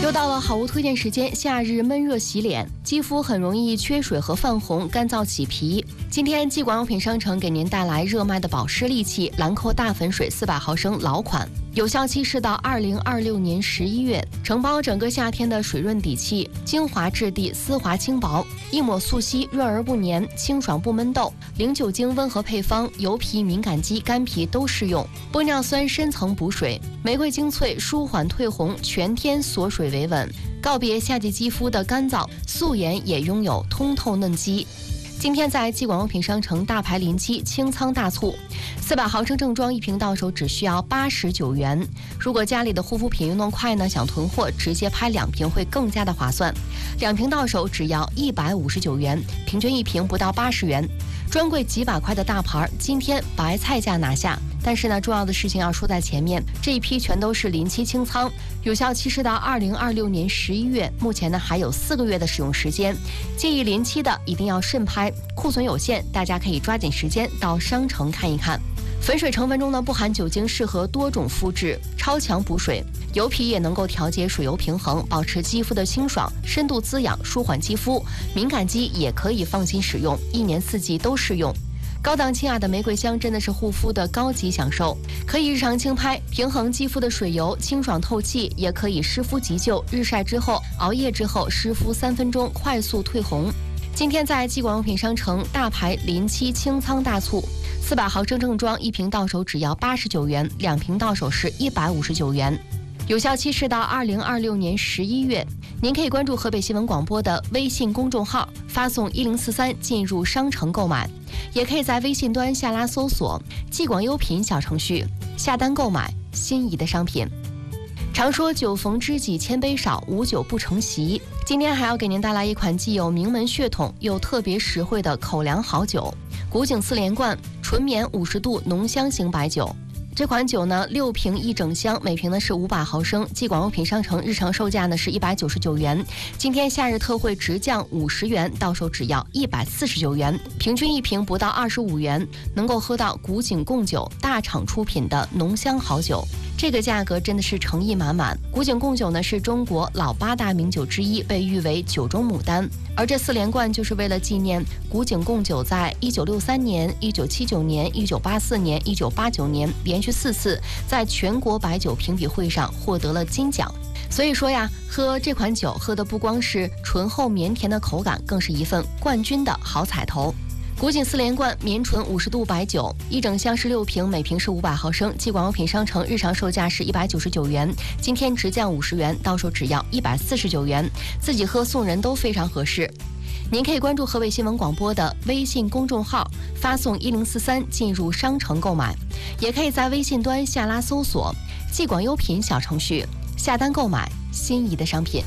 又到了好物推荐时间，夏日闷热洗脸，肌肤很容易缺水和泛红、干燥起皮。今天季广用品商城给您带来热卖的保湿利器兰蔻大粉水400毫升老款，有效期是到2026年11月，承包整个夏天的水润底气，精华质地，丝滑轻薄，一抹速吸，润而不粘，清爽不闷痘，零酒精温和配方，油皮、敏感肌、干皮都适用。玻尿酸深层补水，玫瑰精粹舒缓褪红，全天锁水维稳，告别夏季肌肤的干燥，素颜也拥有通透嫩肌。今天在季广用品商城大牌临期清仓大促，400毫升正装一瓶到手只需要89元。如果家里的护肤品运动快呢，想囤货直接拍2瓶会更加的划算，2瓶到手只要159元，平均一瓶不到80元。专柜几百块的大牌，今天白菜价拿下。但是呢，重要的事情要说在前面，这一批全都是临期清仓，有效期是到2026年11月，目前呢还有4个月的使用时间。建议临期的一定要慎拍，库存有限，大家可以抓紧时间到商城看一看。粉水成分中呢不含酒精，适合多种肤质，超强补水，油皮也能够调节水油平衡，保持肌肤的清爽，深度滋养，舒缓肌肤。敏感肌也可以放心使用，一年4季都适用。高档清雅的玫瑰香真的是护肤的高级享受，可以日常轻拍，平衡肌肤的水油，清爽透气，也可以湿敷急救，日晒之后、熬夜之后湿敷3分钟，快速褪红。今天在季广用品商城大牌临期清仓大促，400毫升正装一瓶到手只要89元，2瓶到手是159元。有效期是到2026年11月。您可以关注河北新闻广播的微信公众号，发送1043进入商城购买，也可以在微信端下拉搜索季广优品小程序，下单购买心仪的商品。常说酒逢知己千杯少，无酒不成席。今天还要给您带来一款既有名门血统又特别实惠的口粮好酒——古井4连冠纯棉50度浓香型白酒。这款酒呢，6瓶1整箱，每瓶呢是500毫升。季广用品商城日常售价呢是199元，今天夏日特惠直降50元，到手只要149元，平均一瓶不到25元，能够喝到古井贡酒大厂出品的浓香好酒。这个价格真的是诚意满满。古井贡酒呢是中国老8大名酒之一，被誉为酒中牡丹。而这4连冠就是为了纪念古井贡酒在1963年、1979年、1984年、1989年连续4次在全国白酒评比会上获得了金奖。所以说呀，喝这款酒喝的不光是醇厚绵甜的口感，更是一份冠军的好彩头。古井4连冠绵醇50度白酒，一整箱是6瓶，每瓶是500毫升。季广用品商城日常售价是199元，今天直降50元，到手只要149元，自己喝送人都非常合适。您可以关注河北新闻广播的微信公众号，发送1043进入商城购买，也可以在微信端下拉搜索季广优品小程序，下单购买心仪的商品。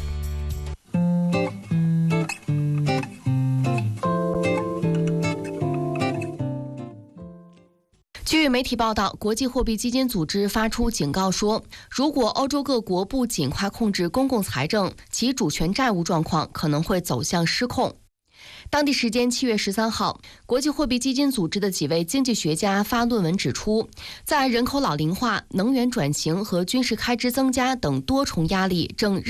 据媒体报道，国际货币基金组织发出警告说，如果欧洲各国不尽快控制公共财政，其主权债务状况可能会走向失控。当地时间7月13号，国际货币基金组织的几位经济学家发论文指出，在人口老龄化、能源转型和军事开支增加等多重压力正